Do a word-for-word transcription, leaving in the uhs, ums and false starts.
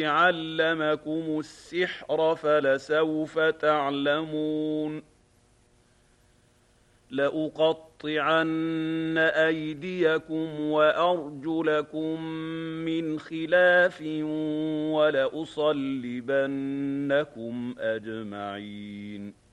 عَلَّمَكُمُ السِّحْرَ فَلَسَوْفَ تَعْلَمُونَ لَأُقَطِّعَنَّ أَيْدِيَكُمْ وَأَرْجُلَكُم مِّنْ خِلَافٍ وَلَأُصَلِّبَنَّكُمْ أَجْمَعِينَ